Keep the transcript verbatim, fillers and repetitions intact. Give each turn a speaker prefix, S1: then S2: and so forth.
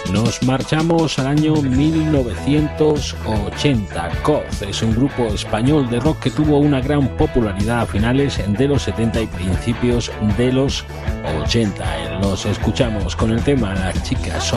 S1: Nos marchamos al año mil novecientos ochenta. Coz es un grupo español de rock que tuvo una gran popularidad a finales de los setenta y principios de los ochenta. Los escuchamos con el tema Las chicas son